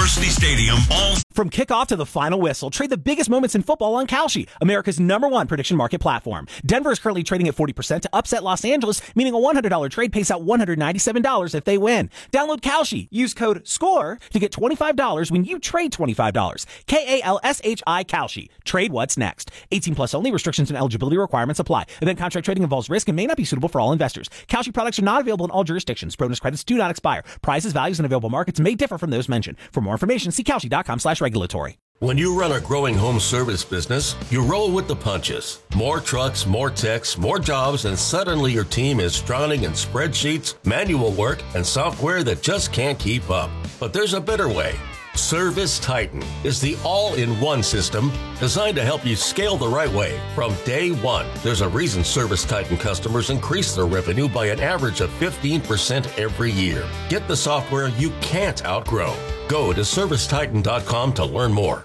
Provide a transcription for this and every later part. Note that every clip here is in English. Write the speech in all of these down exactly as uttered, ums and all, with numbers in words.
University Stadium all... From kickoff to the final whistle, trade the biggest moments in football on Kalshi, America's number one prediction market platform. Denver is currently trading at forty percent to upset Los Angeles, meaning a one hundred dollars trade pays out one hundred ninety-seven dollars if they win. Download Kalshi. Use code SCORE to get twenty-five dollars when you trade twenty-five dollars. K A L S H I Kalshi. Trade what's next. eighteen plus only. Restrictions and eligibility requirements apply. Event contract trading involves risk and may not be suitable for all investors. Kalshi products are not available in all jurisdictions. Bonus credits do not expire. Prices, values, and available markets may differ from those mentioned. For more information, see Kalshi.com slash regulatory. When you run a growing home service business, you roll with the punches. More trucks, more techs, more jobs, and suddenly your team is drowning in spreadsheets, manual work, and software that just can't keep up. But there's a better way. Service Titan is the all-in-one system designed to help you scale the right way from day one. There's a reason Service Titan customers increase their revenue by an average of fifteen percent every year. Get the software you can't outgrow. Go to service titan dot com to learn more.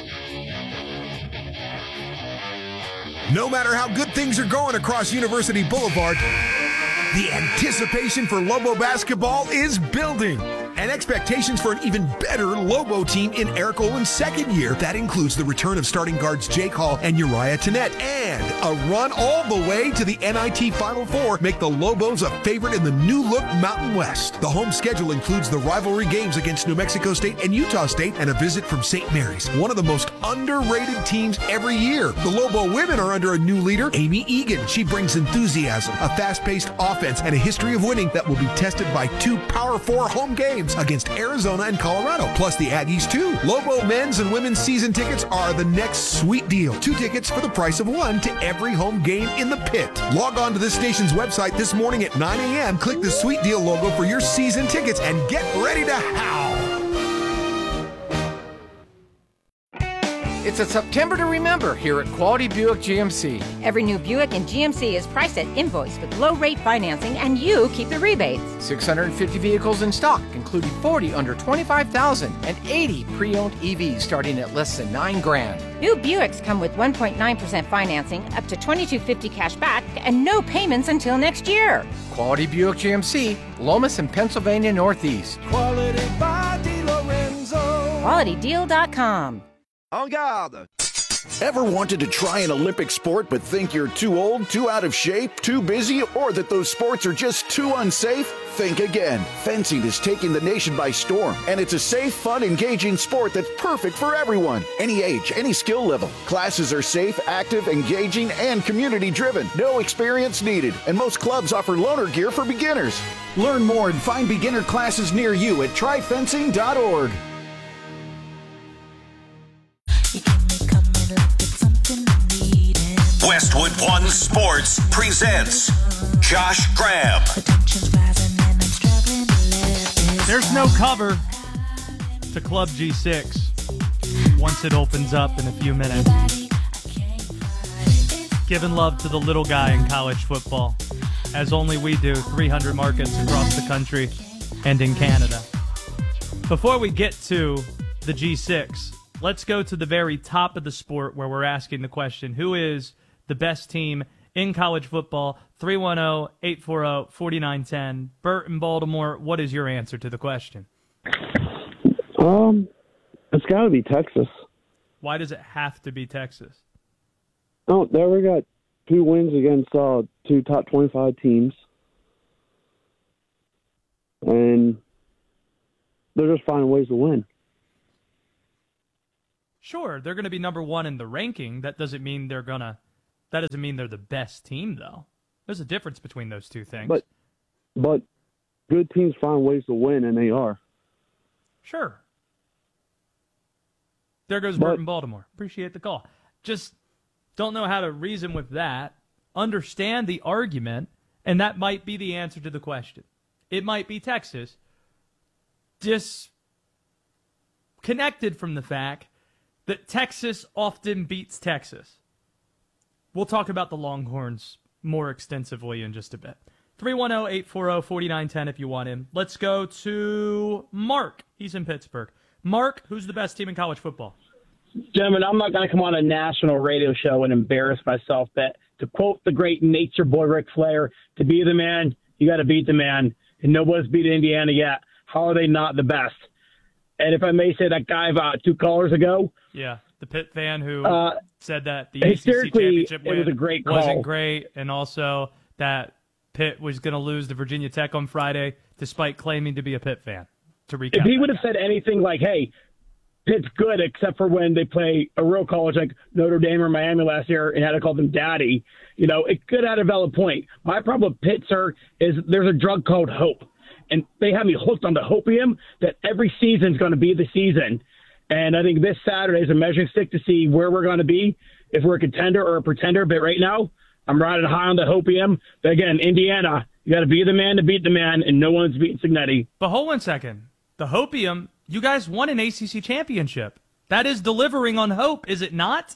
No matter how good things are going across University Boulevard, the anticipation for Lobo basketball is building. And expectations for an even better Lobo team in Eric Olin's second year. That includes the return of starting guards Jake Hall and Uriah Tennette, and a run all the way to the N I T Final Four make the Lobos a favorite in the new-look Mountain West. The home schedule includes the rivalry games against New Mexico State and Utah State, and a visit from Saint Mary's, one of the most underrated teams every year. The Lobo women are under a new leader, Amy Egan. She brings enthusiasm, a fast-paced offense, and a history of winning that will be tested by two Power Four home games against Arizona and Colorado, plus the Aggies too. Lobo men's and women's season tickets are the next sweet deal. Two tickets for the price of one to every home game in the pit. Log on to this station's website this morning at nine a.m. Click the sweet deal logo for your season tickets and get ready to howl. It's a September to remember here at Quality Buick G M C. Every new Buick in G M C is priced at invoice with low-rate financing, and you keep the rebates. six hundred fifty vehicles in stock, including forty under twenty-five thousand and eighty pre-owned E Vs starting at less than nine grand. New Buicks come with one point nine percent financing, up to twenty-two fifty cash back, and no payments until next year. Quality Buick G M C, Lomas and Pennsylvania Northeast. Quality by DiLorenzo. Quality Deal dot com. En garde. Ever wanted to try an Olympic sport but think you're too old, too out of shape, too busy, or that those sports are just too unsafe? Think again. Fencing is taking the nation by storm, and it's a safe, fun, engaging sport that's perfect for everyone. Any age, any skill level. Classes are safe, active, engaging, and community-driven. No experience needed, and most clubs offer loaner gear for beginners. Learn more and find beginner classes near you at try fencing dot org. Westwood One Sports presents Josh Graham. There's no cover to Club G six once it opens up in a few minutes. Giving love to the little guy in college football, as only we do, three hundred markets across the country and in Canada. Before we get to the G six, let's go to the very top of the sport where we're asking the question, who is the best team in college football? Three one zero, eight four zero, four nine one zero. Bert in Baltimore, what is your answer to the question? Um, it's got to be Texas. Why does it have to be Texas? Oh, they already got two wins against uh, two top twenty-five teams. And they're just finding ways to win. Sure, they're going to be number one in the ranking. That doesn't mean they're going to That doesn't mean they're the best team, though. There's a difference between those two things. But, but good teams find ways to win, and they are. Sure. There goes But, Bert in Baltimore. Appreciate the call. Just don't know how to reason with that. Understand the argument, and that might be the answer to the question. It might be Texas. Disconnected from the fact that Texas often beats Texas. We'll talk about the Longhorns more extensively in just a bit. three one zero, eight four zero, four nine one zero if you want him. Let's go to Mark. He's in Pittsburgh. Mark, who's the best team in college football? Gentlemen, I'm not going to come on a national radio show and embarrass myself, but to quote the great nature boy Ric Flair, to be the man, you got to beat the man. And nobody's beat Indiana yet. How are they not the best? And if I may say, that guy about two callers ago, Yeah, the Pitt fan who Uh, said that the A C C hysterically, championship it was win a great call. wasn't great, and also that Pitt was going to lose to Virginia Tech on Friday, despite claiming to be a Pitt fan. To recap, if he would that have said anything like, hey, Pitt's good except for when they play a real college like Notre Dame or Miami last year and had to call them daddy, you know, it could have had a valid point. My problem with Pitt, sir, is there's a drug called hope. And they have me hooked on the hopium that every season's going to be the season. And I think this Saturday is a measuring stick to see where we're going to be, if we're a contender or a pretender. But right now, I'm riding high on the hopium. But again, Indiana, you got to be the man to beat the man, and no one's beating Cignetti. But hold one second. The hopium, you guys won an A C C championship. That is delivering on hope, is it not?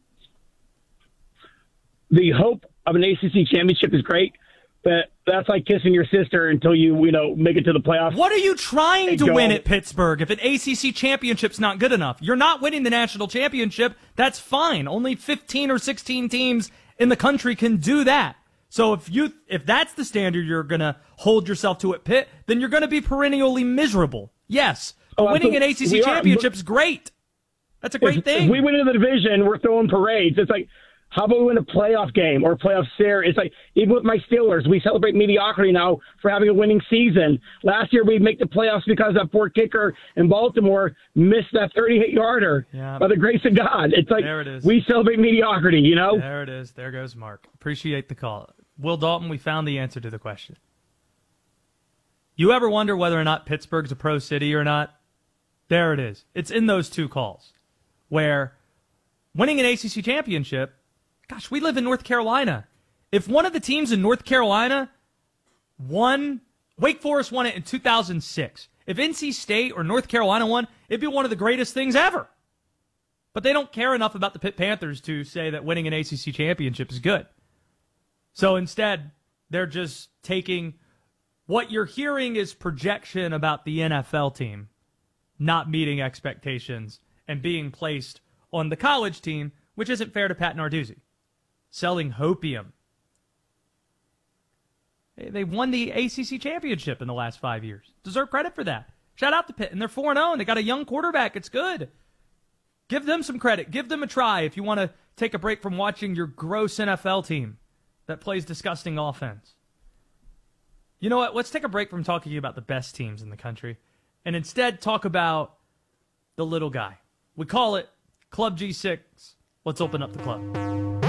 The hope of an A C C championship is great, but that's like kissing your sister until you, you know, make it to the playoffs. What are you trying to Go. win at Pittsburgh if an A C C championship's not good enough? You're not winning the national championship. That's fine. Only fifteen or sixteen teams in the country can do that. So if you if that's the standard you're going to hold yourself to at Pitt, then you're going to be perennially miserable. Yes. But Oh, winning an absolutely. A C C We are, championship but- is great. That's a great if, thing. If we win in the division, we're throwing parades. It's like, how about we win a playoff game or a playoff series? It's like, even with my Steelers, we celebrate mediocrity now for having a winning season. Last year, we'd make the playoffs because that poor kicker in Baltimore missed that thirty-eight yarder. Yeah. By the grace of God. It's like, There it is. we celebrate mediocrity, you know? There it is. There goes Mark. Appreciate the call. Will Dalton, we found the answer to the question. You ever wonder whether or not Pittsburgh's a pro city or not? There it is. It's in those two calls where winning an A C C championship, gosh, we live in North Carolina. If one of the teams in North Carolina won, Wake Forest won it in two thousand six. If N C State or North Carolina won, it'd be one of the greatest things ever. But they don't care enough about the Pitt Panthers to say that winning an A C C championship is good. So instead, they're just taking what you're hearing is projection about the N F L team not meeting expectations and being placed on the college team, which isn't fair to Pat Narduzzi. Selling hopium. They won the A C C championship in the last five years. Deserve credit for that. Shout out to Pitt. And they're four and oh, and they got a young quarterback. It's good. Give them some credit. Give them a try if you want to take a break from watching your gross N F L team that plays disgusting offense. You know what? Let's take a break from talking about the best teams in the country and instead talk about the little guy. We call it Club G six. Let's open up the club.